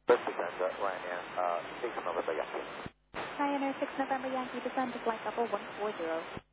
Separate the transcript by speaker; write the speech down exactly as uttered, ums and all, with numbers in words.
Speaker 1: This is Sandra, Ryanair, uh, six November Yankee.
Speaker 2: Ryanair six November Yankee, descend to flight level one four zero.